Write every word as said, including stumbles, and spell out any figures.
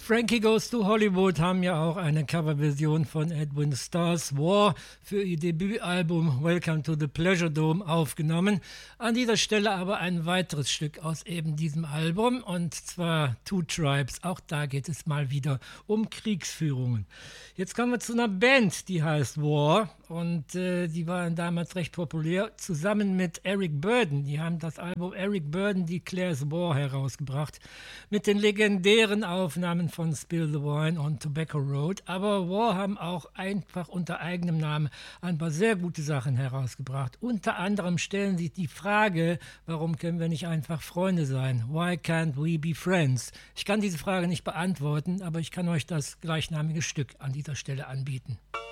Frankie Goes to Hollywood haben ja auch eine Coverversion von Edwin Starr's War für ihr Debütalbum Welcome to the Pleasure Dome aufgenommen. An dieser Stelle aber ein weiteres Stück aus eben diesem Album, und zwar Two Tribes. Auch da geht es mal wieder um Kriegsführungen. Jetzt kommen wir zu einer Band, die heißt War, und äh, die waren damals recht populär, zusammen mit Eric Burdon. Die haben das Album Eric Burdon Declares War herausgebracht, mit den legendären Aufnahmen von Spill the Wine und Tobacco Road. Aber War haben auch einfach unter eigenem Namen ein paar sehr gute Sachen herausgebracht. Unter anderem stellen sie die Frage, warum können wir nicht einfach Freunde sein? Why can't we be friends? Ich kann diese Frage nicht beantworten, aber ich kann euch das gleichnamige Stück an dieser Stelle anbieten.